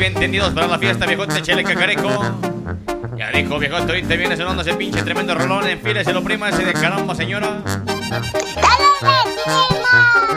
bien tendidos para la fiesta, viejote, chele cacareco. Ya dijo, viejote, ahorita viene sonando ese pinche tremendo rolón. Enfílese lo prima ese de caramba, señora.